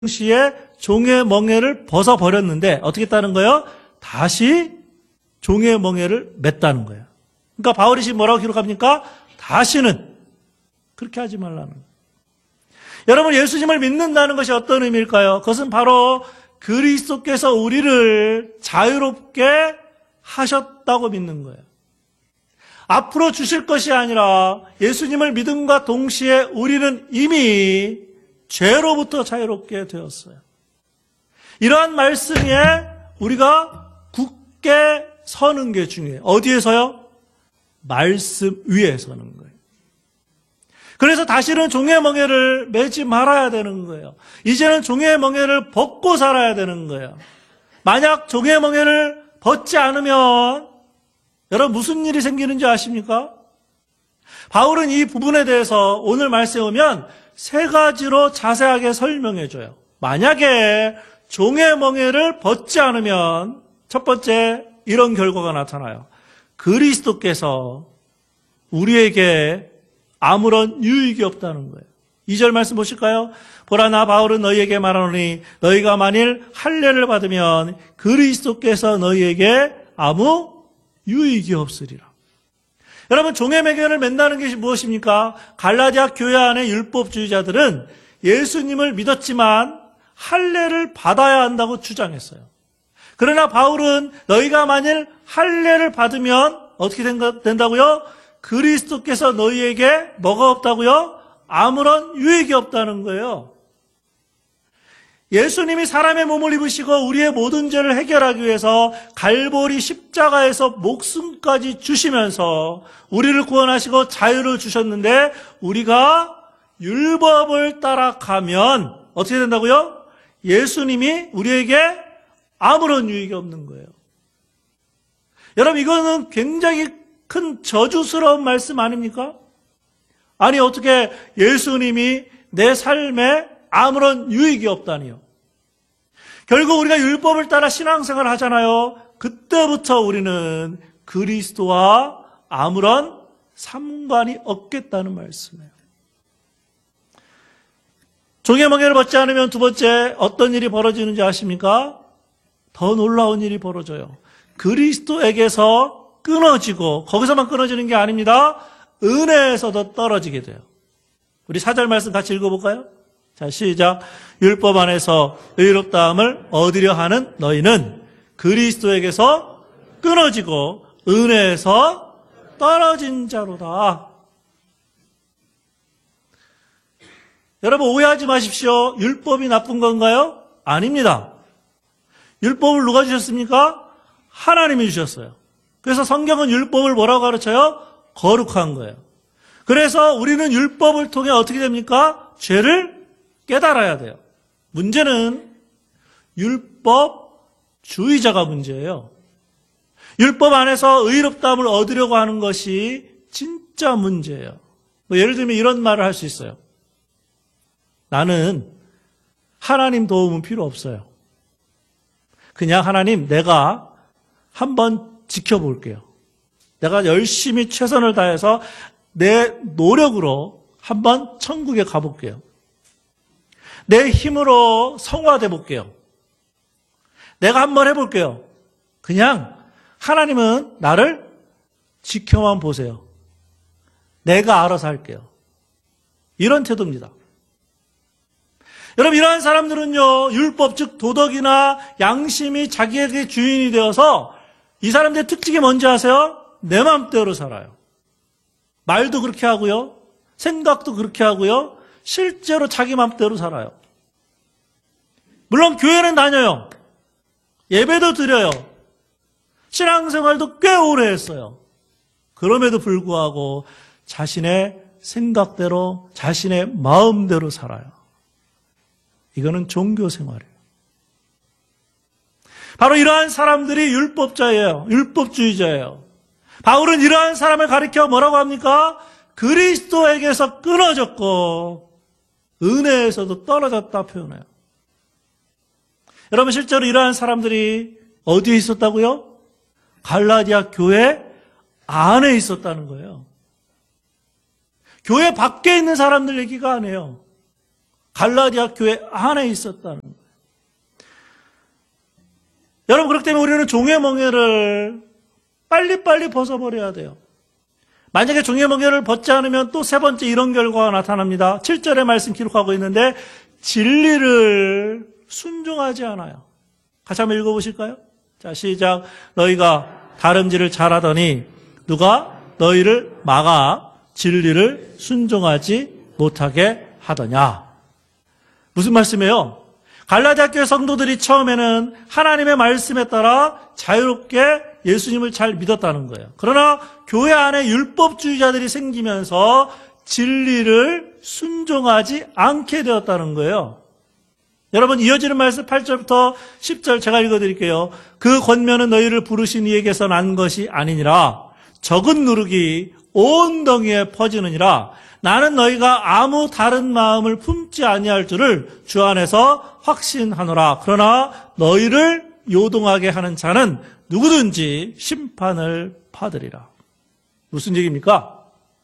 동시에 종의 멍에를 벗어버렸는데 어떻게 했다는 거예요? 다시 종의 멍에를 맸다는 거예요. 그러니까 바울이 지금 뭐라고 기록합니까? 다시는 그렇게 하지 말라는 거예요. 여러분, 예수님을 믿는다는 것이 어떤 의미일까요? 그것은 바로 그리스도께서 우리를 자유롭게 하셨다고 믿는 거예요. 앞으로 주실 것이 아니라 예수님을 믿음과 동시에 우리는 이미 죄로부터 자유롭게 되었어요. 이러한 말씀에 우리가 굳게 서는 게 중요해요. 어디에서요? 말씀 위에 서는 거예요. 그래서 다시는 종의 멍에를 매지 말아야 되는 거예요. 이제는 종의 멍에를 벗고 살아야 되는 거예요. 만약 종의 멍에를 벗지 않으면 여러분 무슨 일이 생기는지 아십니까? 바울은 이 부분에 대해서 오늘 말씀에 오면 세 가지로 자세하게 설명해 줘요. 만약에 종의 멍에를 벗지 않으면 첫 번째 이런 결과가 나타나요. 그리스도께서 우리에게 아무런 유익이 없다는 거예요. 2절 말씀 보실까요? 보라, 나 바울은 너희에게 말하노니 너희가 만일 할례를 받으면 그리스도께서 너희에게 아무 유익이 없으리라. 여러분, 종의 멍에를 맨다는 것이 무엇입니까? 갈라디아 교회 안의 율법주의자들은 예수님을 믿었지만 할례를 받아야 한다고 주장했어요. 그러나 바울은 너희가 만일 할례를 받으면 어떻게 된다고요? 그리스도께서 너희에게 뭐가 없다고요? 아무런 유익이 없다는 거예요. 예수님이 사람의 몸을 입으시고 우리의 모든 죄를 해결하기 위해서 갈보리 십자가에서 목숨까지 주시면서 우리를 구원하시고 자유를 주셨는데 우리가 율법을 따라가면 어떻게 된다고요? 예수님이 우리에게 아무런 유익이 없는 거예요. 여러분, 이거는 굉장히 큰 저주스러운 말씀 아닙니까? 아니, 어떻게 예수님이 내 삶에 아무런 유익이 없다니요. 결국 우리가 율법을 따라 신앙생활을 하잖아요. 그때부터 우리는 그리스도와 아무런 상관이 없겠다는 말씀이에요. 종의 멍에를 벗지 않으면 두 번째 어떤 일이 벌어지는지 아십니까? 더 놀라운 일이 벌어져요. 그리스도에게서 끊어지고 거기서만 끊어지는 게 아닙니다. 은혜에서도 떨어지게 돼요. 우리 4절 말씀 같이 읽어볼까요? 자, 시작. 율법 안에서 의롭다함을 얻으려 하는 너희는 그리스도에게서 끊어지고 은혜에서 떨어진 자로다. 여러분, 오해하지 마십시오. 율법이 나쁜 건가요? 아닙니다. 율법을 누가 주셨습니까? 하나님이 주셨어요. 그래서 성경은 율법을 뭐라고 가르쳐요? 거룩한 거예요. 그래서 우리는 율법을 통해 어떻게 됩니까? 죄를 깨달아야 돼요. 문제는 율법주의자가 문제예요. 율법 안에서 의롭다함을 얻으려고 하는 것이 진짜 문제예요. 예를 들면 이런 말을 할 수 있어요. 나는 하나님 도움은 필요 없어요. 그냥 하나님, 내가 한번 지켜볼게요. 내가 열심히 최선을 다해서 내 노력으로 한번 천국에 가볼게요. 내 힘으로 성화돼 볼게요. 내가 한번 해볼게요. 그냥 하나님은 나를 지켜만 보세요. 내가 알아서 할게요. 이런 태도입니다. 여러분, 이러한 사람들은요, 율법, 즉 도덕이나 양심이 자기에게 주인이 되어서 이 사람들의 특징이 뭔지 아세요? 내 마음대로 살아요. 말도 그렇게 하고요. 생각도 그렇게 하고요. 실제로 자기 마음대로 살아요. 물론 교회는 다녀요. 예배도 드려요. 신앙생활도 꽤 오래 했어요. 그럼에도 불구하고 자신의 생각대로, 자신의 마음대로 살아요. 이거는 종교생활이에요. 바로 이러한 사람들이 율법자예요. 율법주의자예요. 바울은 이러한 사람을 가리켜 뭐라고 합니까? 그리스도에게서 끊어졌고 은혜에서도 떨어졌다 표현해요. 여러분, 실제로 이러한 사람들이 어디에 있었다고요? 갈라디아 교회 안에 있었다는 거예요. 교회 밖에 있는 사람들 얘기가 아니에요. 갈라디아 교회 안에 있었다는 거예요. 여러분, 그렇기 때문에 우리는 종의 멍에를 빨리빨리 벗어버려야 돼요. 만약에 종의 멍에를 벗지 않으면 또 세 번째 이런 결과가 나타납니다. 7절의 말씀 기록하고 있는데 진리를 순종하지 않아요. 같이 한번 읽어보실까요? 자, 시작. 너희가 다름질을 잘하더니 누가 너희를 막아 진리를 순종하지 못하게 하더냐. 무슨 말씀이에요? 갈라디아 교회 성도들이 처음에는 하나님의 말씀에 따라 자유롭게 예수님을 잘 믿었다는 거예요. 그러나 교회 안에 율법주의자들이 생기면서 진리를 순종하지 않게 되었다는 거예요. 여러분, 이어지는 말씀 8절부터 10절 제가 읽어드릴게요. 그 권면은 너희를 부르신 이에게서 난 것이 아니니라. 적은 누룩이 온 덩이에 퍼지느니라. 나는 너희가 아무 다른 마음을 품지 아니할 줄을 주 안에서 확신하노라. 그러나 너희를 요동하게 하는 자는 누구든지 심판을 받으리라. 무슨 얘기입니까?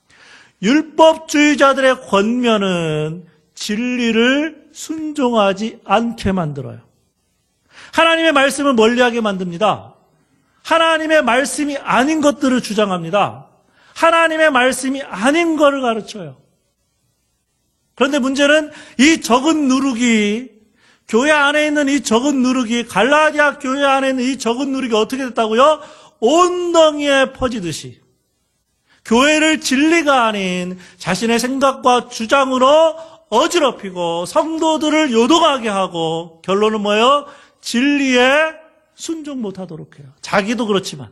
율법주의자들의 권면은 진리를 순종하지 않게 만들어요. 하나님의 말씀을 멀리하게 만듭니다. 하나님의 말씀이 아닌 것들을 주장합니다. 하나님의 말씀이 아닌 것을 가르쳐요. 그런데 문제는 이 적은 누룩이, 교회 안에 있는 이 적은 누룩이, 갈라디아 교회 안에 있는 이 적은 누룩이 어떻게 됐다고요? 온 덩이에 퍼지듯이 교회를 진리가 아닌 자신의 생각과 주장으로 어지럽히고 성도들을 요동하게 하고, 결론은 뭐예요? 진리에 순종 못하도록 해요. 자기도 그렇지만.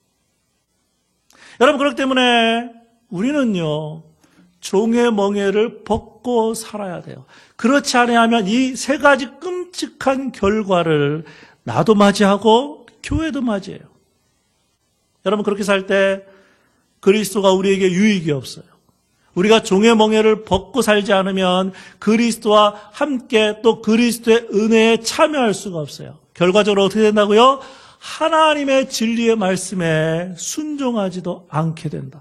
여러분, 그렇기 때문에 우리는요, 종의 멍에를 벗고 살아야 돼요. 그렇지 않으면 이 세 가지 끔찍한 결과를 나도 맞이하고 교회도 맞이해요. 여러분, 그렇게 살 때 그리스도가 우리에게 유익이 없어요. 우리가 종의 멍에를 벗고 살지 않으면 그리스도와 함께 또 그리스도의 은혜에 참여할 수가 없어요. 결과적으로 어떻게 된다고요? 하나님의 진리의 말씀에 순종하지도 않게 된다.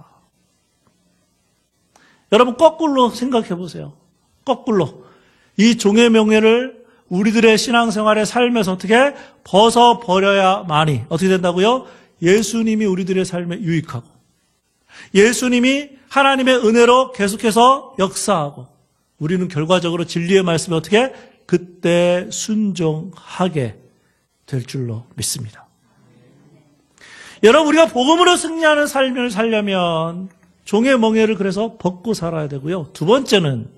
여러분, 거꾸로 생각해 보세요. 거꾸로. 이 종의 멍에를 우리들의 신앙생활의 삶에서 어떻게 벗어버려야만이 어떻게 된다고요? 예수님이 우리들의 삶에 유익하고, 예수님이 하나님의 은혜로 계속해서 역사하고, 우리는 결과적으로 진리의 말씀에 어떻게 그때 순종하게 될 줄로 믿습니다. 여러분, 우리가 복음으로 승리하는 삶을 살려면 종의 멍에를 그래서 벗고 살아야 되고요. 두 번째는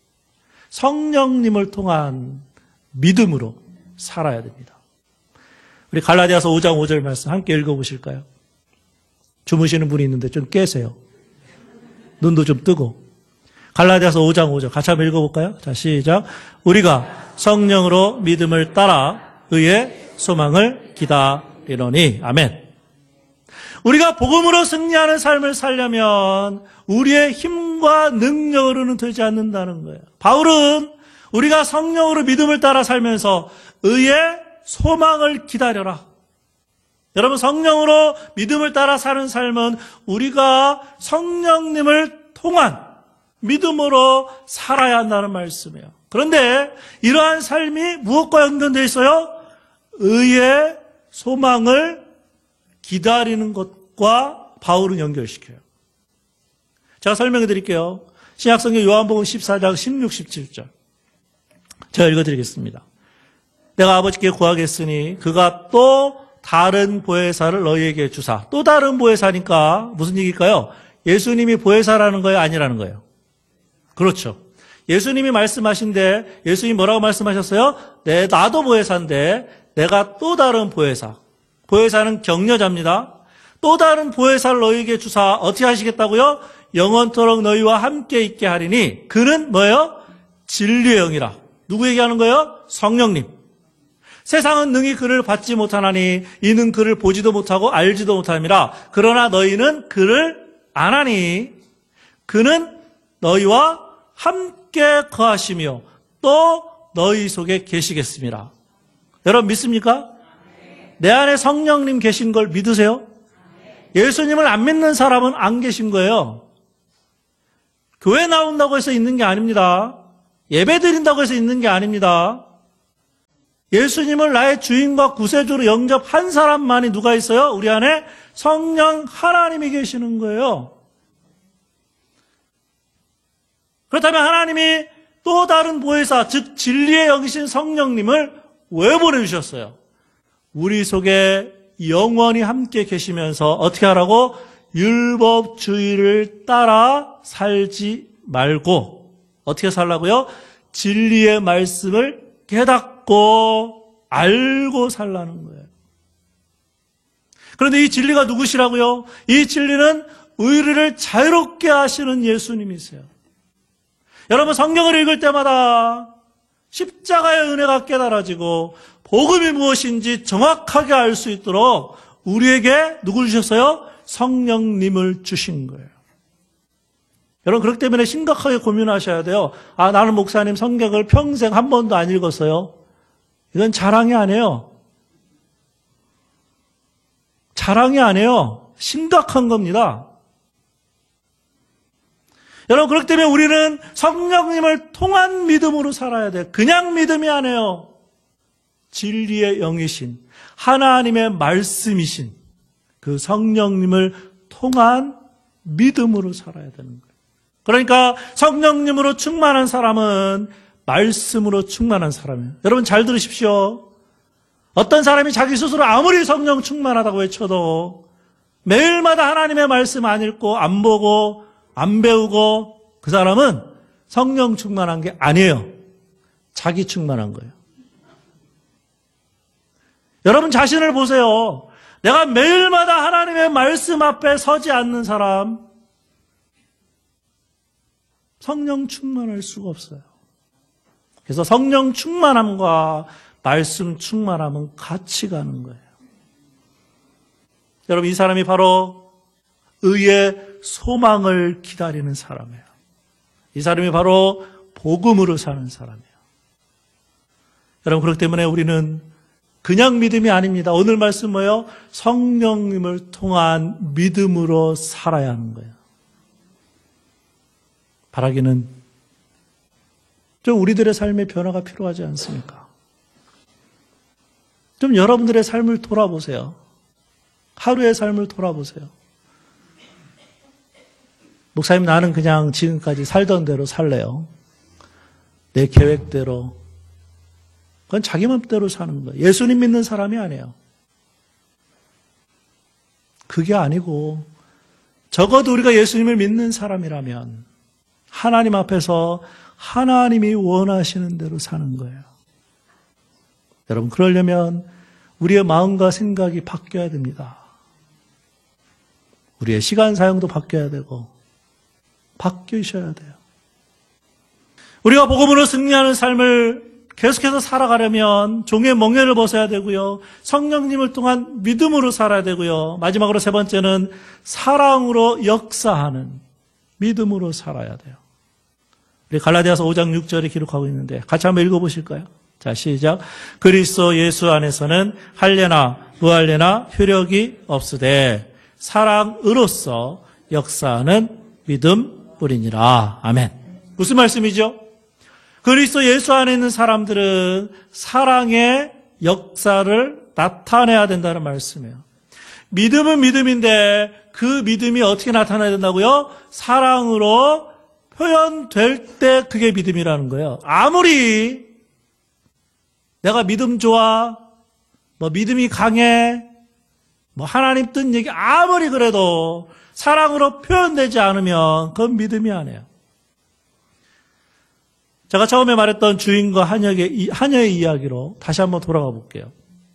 성령님을 통한 믿음으로 살아야 됩니다. 우리 갈라디아서 5장 5절 말씀 함께 읽어보실까요? 주무시는 분이 있는데 좀 깨세요. 눈도 좀 뜨고. 갈라디아서 5장 5절 같이 한번 읽어볼까요? 자, 시작. 우리가 성령으로 믿음을 따라 의의 소망을 기다리노니. 아멘. 우리가 복음으로 승리하는 삶을 살려면 우리의 힘과 능력으로는 되지 않는다는 거예요. 바울은 우리가 성령으로 믿음을 따라 살면서 의의 소망을 기다려라. 여러분, 성령으로 믿음을 따라 사는 삶은 우리가 성령님을 통한 믿음으로 살아야 한다는 말씀이에요. 그런데 이러한 삶이 무엇과 연관되어 있어요? 의의 소망을 기다리는 것과 바울은 연결시켜요. 제가 설명해 드릴게요. 신약성경 요한복음 14장 16, 17절. 제가 읽어드리겠습니다. 내가 아버지께 구하겠으니 그가 또 다른 보혜사를 너희에게 주사. 또 다른 보혜사니까 무슨 얘기일까요? 예수님이 보혜사라는 거예요? 아니라는 거예요? 그렇죠. 예수님이 말씀하신데 예수님이 뭐라고 말씀하셨어요? 나도 보혜사인데 내가 또 다른 보혜사. 보혜사는 격려자입니다. 또 다른 보혜사를 너희에게 주사 어떻게 하시겠다고요? 영원토록 너희와 함께 있게 하리니 그는 뭐예요? 진리의 영이라. 누구 얘기하는 거예요? 성령님. 세상은 능히 그를 받지 못하나니 이는 그를 보지도 못하고 알지도 못함이라. 그러나 너희는 그를 아나니 그는 너희와 함께 거하시며 또 너희 속에 계시겠습니다. 여러분 믿습니까? 내 안에 성령님 계신 걸 믿으세요? 예수님을 안 믿는 사람은 안 계신 거예요. 교회 나온다고 해서 있는 게 아닙니다. 예배 드린다고 해서 있는 게 아닙니다. 예수님을 나의 주인과 구세주로 영접한 사람만이 누가 있어요? 우리 안에 성령 하나님이 계시는 거예요. 그렇다면 하나님이 또 다른 보혜사, 즉 진리의 영이신 성령님을 왜 보내주셨어요? 우리 속에 영원히 함께 계시면서 어떻게 하라고? 율법주의를 따라 살지 말고 어떻게 살라고요? 진리의 말씀을 깨닫고 알고 살라는 거예요. 그런데 이 진리가 누구시라고요? 이 진리는 우리를 자유롭게 하시는 예수님이세요. 여러분 성경을 읽을 때마다 십자가의 은혜가 깨달아지고 복음이 무엇인지 정확하게 알 수 있도록 우리에게 누구를 주셨어요? 성령님을 주신 거예요. 여러분 그렇기 때문에 심각하게 고민하셔야 돼요. 나는 목사님 성경을 평생 한 번도 안 읽었어요. 이건 자랑이 아니에요. 자랑이 아니에요. 심각한 겁니다. 여러분 그렇기 때문에 우리는 성령님을 통한 믿음으로 살아야 돼요. 그냥 믿음이 아니에요. 진리의 영이신 하나님의 말씀이신 그 성령님을 통한 믿음으로 살아야 되는 거예요. 그러니까 성령님으로 충만한 사람은 말씀으로 충만한 사람이에요. 여러분 잘 들으십시오. 어떤 사람이 자기 스스로 아무리 성령 충만하다고 외쳐도 매일마다 하나님의 말씀 안 읽고 안 보고 안 배우고 그 사람은 성령 충만한 게 아니에요. 자기 충만한 거예요. 여러분 자신을 보세요. 내가 매일마다 하나님의 말씀 앞에 서지 않는 사람 성령 충만할 수가 없어요. 그래서 성령 충만함과 말씀 충만함은 같이 가는 거예요. 여러분 이 사람이 바로 의의 소망을 기다리는 사람이에요. 이 사람이 바로 복음으로 사는 사람이에요. 여러분 그렇기 때문에 우리는 그냥 믿음이 아닙니다. 오늘 말씀 뭐예요? 성령님을 통한 믿음으로 살아야 하는 거예요. 바라기는 좀 우리들의 삶의 변화가 필요하지 않습니까? 좀 여러분들의 삶을 돌아보세요. 하루의 삶을 돌아보세요. 목사님 나는 그냥 지금까지 살던 대로 살래요. 내 계획대로. 그건 자기 맘대로 사는 거예요. 예수님 믿는 사람이 아니에요. 그게 아니고 적어도 우리가 예수님을 믿는 사람이라면 하나님 앞에서 하나님이 원하시는 대로 사는 거예요. 여러분 그러려면 우리의 마음과 생각이 바뀌어야 됩니다. 우리의 시간 사용도 바뀌어야 되고 바뀌셔야 돼요. 우리가 복음으로 승리하는 삶을 계속해서 살아가려면 종의 멍에를 벗어야 되고요. 성령님을 통한 믿음으로 살아야 되고요. 마지막으로 세 번째는 사랑으로 역사하는 믿음으로 살아야 돼요. 우리 갈라디아서 5장 6절에 기록하고 있는데 같이 한번 읽어보실까요? 자, 시작. 그리스도 예수 안에서는 할례나 무할례나 효력이 없으되 사랑으로서 역사하는 믿음뿐이니라. 아멘. 무슨 말씀이죠? 그리스도 예수 안에 있는 사람들은 사랑의 역사를 나타내야 된다는 말씀이에요. 믿음은 믿음인데 그 믿음이 어떻게 나타나야 된다고요? 사랑으로 표현될 때 그게 믿음이라는 거예요. 아무리 내가 믿음 좋아, 믿음이 강해, 하나님 뜻 얘기 아무리 그래도 사랑으로 표현되지 않으면 그건 믿음이 아니에요. 제가 처음에 말했던 주인과 하녀의 이야기로 다시 한번 돌아가 볼게요.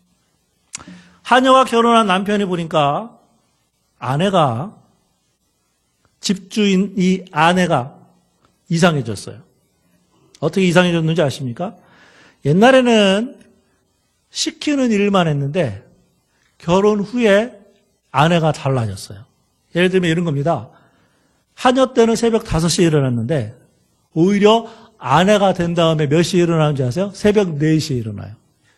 하녀와 결혼한 남편이 보니까 아내가, 집주인 이 아내가 이상해졌어요. 어떻게 이상해졌는지 아십니까? 옛날에는 시키는 일만 했는데 결혼 후에 아내가 달라졌어요. 예를 들면 이런 겁니다. 하녀 때는 새벽 5시에 일어났는데 오히려 아내가 된 다음에 몇 시에 일어나는지 아세요? 새벽 4시에 일어나요.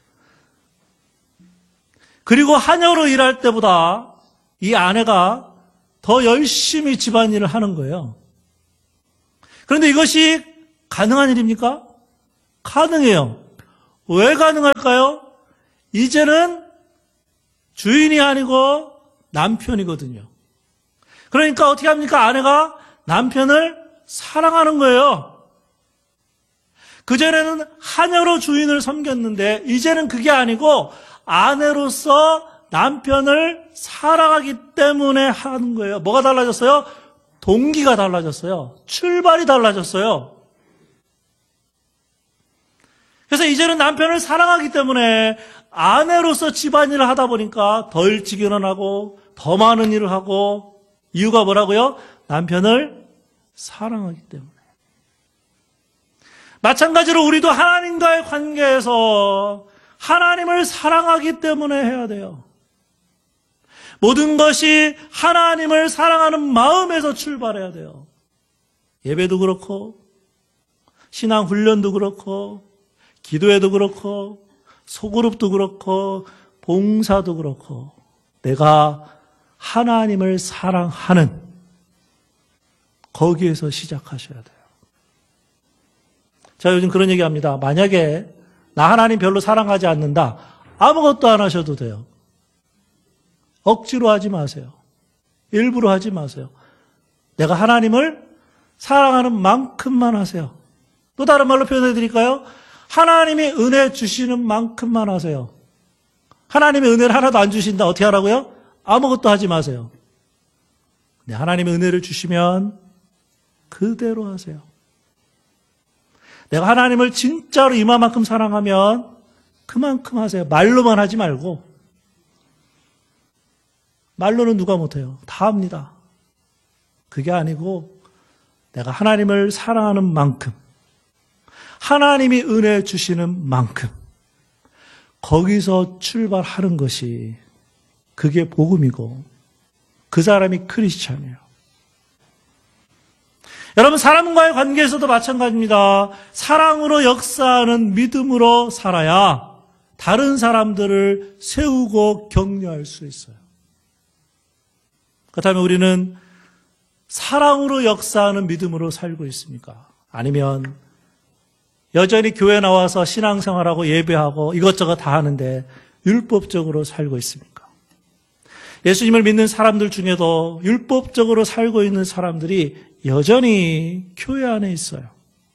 그리고 하녀로 일할 때보다 이 아내가 더 열심히 집안일을 하는 거예요. 그런데 이것이 가능한 일입니까? 가능해요. 왜 가능할까요? 이제는 주인이 아니고 남편이거든요. 그러니까 어떻게 합니까? 아내가 남편을 사랑하는 거예요. 그전에는 하녀로 주인을 섬겼는데 이제는 그게 아니고 아내로서 남편을 사랑하기 때문에 하는 거예요. 뭐가 달라졌어요? 동기가 달라졌어요. 출발이 달라졌어요. 그래서 이제는 남편을 사랑하기 때문에 아내로서 집안일을 하다 보니까 더 일찍 일어나고 더 많은 일을 하고 이유가 뭐라고요? 남편을 사랑하기 때문에. 마찬가지로 우리도 하나님과의 관계에서 하나님을 사랑하기 때문에 해야 돼요. 모든 것이 하나님을 사랑하는 마음에서 출발해야 돼요. 예배도 그렇고 신앙 훈련도 그렇고 기도회도 그렇고 소그룹도 그렇고 봉사도 그렇고 내가 하나님을 사랑하는 거기에서 시작하셔야 돼요. 자, 요즘 그런 얘기합니다. 만약에 나 하나님 별로 사랑하지 않는다. 아무것도 안 하셔도 돼요. 억지로 하지 마세요. 일부러 하지 마세요. 내가 하나님을 사랑하는 만큼만 하세요. 또 다른 말로 표현해 드릴까요? 하나님이 은혜 주시는 만큼만 하세요. 하나님의 은혜를 하나도 안 주신다. 어떻게 하라고요? 아무것도 하지 마세요. 네, 하나님의 은혜를 주시면 그대로 하세요. 내가 하나님을 진짜로 이만큼 사랑하면 그만큼 하세요. 말로만 하지 말고. 말로는 누가 못해요. 다 합니다. 그게 아니고 내가 하나님을 사랑하는 만큼, 하나님이 은혜 주시는 만큼 거기서 출발하는 것이 그게 복음이고 그 사람이 크리스찬이에요. 여러분, 사람과의 관계에서도 마찬가지입니다. 사랑으로 역사하는 믿음으로 살아야 다른 사람들을 세우고 격려할 수 있어요. 그렇다면 우리는 사랑으로 역사하는 믿음으로 살고 있습니까? 아니면 여전히 교회 나와서 신앙생활하고 예배하고 이것저것 다 하는데 율법적으로 살고 있습니까? 예수님을 믿는 사람들 중에도 율법적으로 살고 있는 사람들이 여전히 교회 안에 있어요.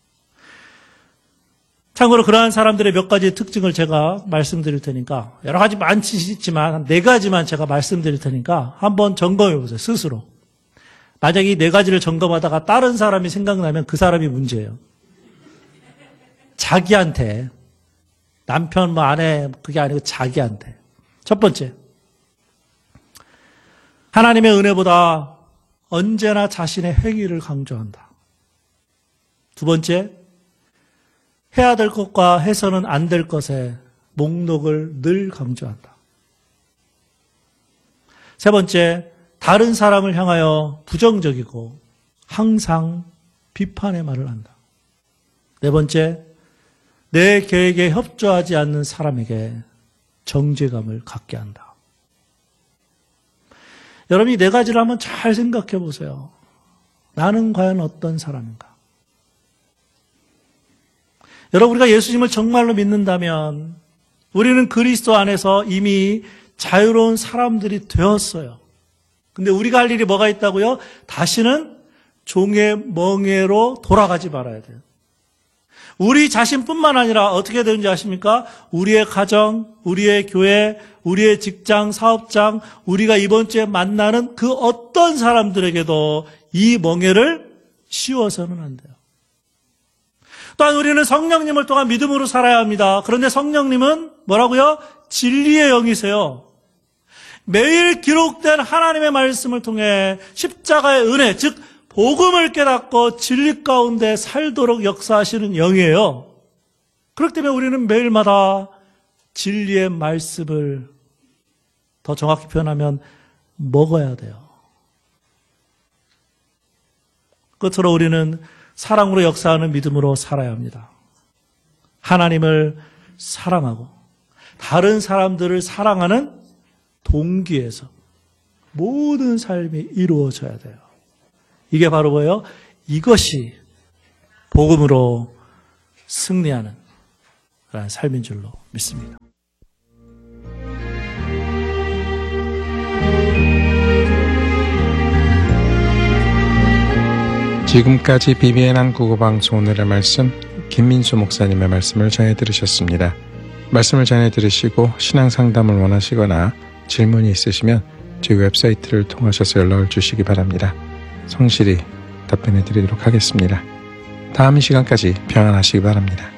참고로 그러한 사람들의 몇 가지 특징을 제가 말씀드릴 테니까, 여러 가지 많지만 한 4가지만 제가 말씀드릴 테니까 한번 점검해 보세요, 스스로. 만약에 이 4가지를 점검하다가 다른 사람이 생각나면 그 사람이 문제예요. 자기한테, 남편 뭐 아내 그게 아니고 자기한테. 첫 번째, 하나님의 은혜보다 언제나 자신의 행위를 강조한다. 두 번째, 해야 될 것과 해서는 안 될 것의 목록을 늘 강조한다. 세 번째, 다른 사람을 향하여 부정적이고 항상 비판의 말을 한다. 네 번째, 내 계획에 협조하지 않는 사람에게 정죄감을 갖게 한다. 여러분이 4가지를 한번 잘 생각해 보세요. 나는 과연 어떤 사람인가? 여러분, 우리가 예수님을 정말로 믿는다면 우리는 그리스도 안에서 이미 자유로운 사람들이 되었어요. 근데 우리가 할 일이 뭐가 있다고요? 다시는 종의 멍에로 돌아가지 말아야 돼요. 우리 자신뿐만 아니라 어떻게 되는지 아십니까? 우리의 가정, 우리의 교회, 우리의 직장, 사업장, 우리가 이번 주에 만나는 그 어떤 사람들에게도 이 멍에를 씌워서는 안 돼요. 또한 우리는 성령님을 통한 믿음으로 살아야 합니다. 그런데 성령님은 뭐라고요? 진리의 영이세요. 매일 기록된 하나님의 말씀을 통해 십자가의 은혜, 즉 복음을 깨닫고 진리 가운데 살도록 역사하시는 영이에요. 그렇기 때문에 우리는 매일마다 진리의 말씀을 더 정확히 표현하면 먹어야 돼요. 끝으로 우리는 사랑으로 역사하는 믿음으로 살아야 합니다. 하나님을 사랑하고 다른 사람들을 사랑하는 동기에서 모든 삶이 이루어져야 돼요. 이게 바로 뭐예요? 이것이 복음으로 승리하는 그런 삶인 줄로 믿습니다. 지금까지 BBN 한국어방송 오늘의 말씀 김민수 목사님의 말씀을 전해들으셨습니다. 말씀을 전해들으시고 신앙상담을 원하시거나 질문이 있으시면 저희 웹사이트를 통하셔서 연락을 주시기 바랍니다. 성실히 답변해 드리도록 하겠습니다. 다음 시간까지 평안하시기 바랍니다.